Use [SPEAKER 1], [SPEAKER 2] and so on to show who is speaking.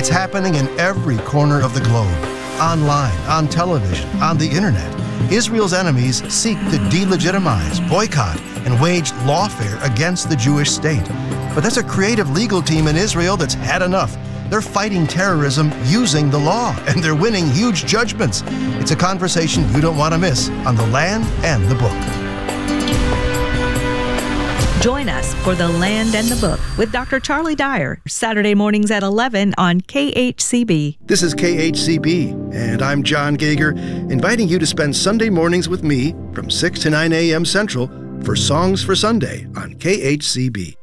[SPEAKER 1] It's happening in every corner of the globe. Online, on television, on the internet. Israel's enemies seek to delegitimize, boycott, and wage lawfare against the Jewish state. But there's a creative legal team in Israel that's had enough. They're fighting terrorism using the law, and they're winning huge judgments. It's a conversation you don't want to miss on The Land and the Book.
[SPEAKER 2] Join us for The Land and the Book with Dr. Charlie Dyer, Saturday mornings at 11 on KHCB.
[SPEAKER 1] This is KHCB, and I'm John Gager, inviting you to spend Sunday mornings with me from 6 to 9 a.m. Central for Songs for Sunday on KHCB.